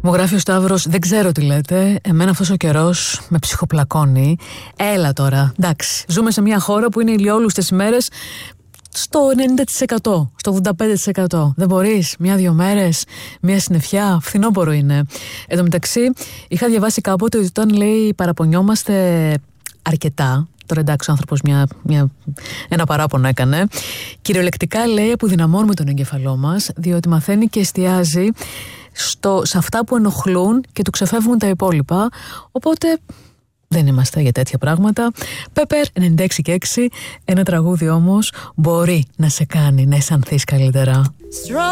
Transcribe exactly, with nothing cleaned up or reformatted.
Μου γράφει ο Σταύρος, δεν ξέρω τι λέτε. Εμένα αυτός ο καιρός με ψυχοπλακώνει. Έλα τώρα, εντάξει. Ζούμε σε μια χώρα που είναι ηλιόλουστες ημέρες στο ενενήντα τοις εκατό, στο ογδόντα πέντε τοις εκατό. Δεν μπορείς, μια-δυο μέρες, μια συννεφιά, φθινόπωρο είναι. Εν τω μεταξύ, είχα διαβάσει κάποτε ότι όταν λέει παραπονιόμαστε αρκετά. Τώρα εντάξει, ο άνθρωπος μια, μια, ένα παράπονο έκανε. Κυριολεκτικά λέει αποδυναμώνουμε τον εγκεφαλό μας, διότι μαθαίνει και εστιάζει στο, σε αυτά που ενοχλούν και του ξεφεύγουν τα υπόλοιπα. Οπότε δεν είμαστε για τέτοια πράγματα. Πέπερ ενενήντα έξι και έξι, ένα τραγούδι όμως μπορεί να σε κάνει να αισθανθείς καλύτερα.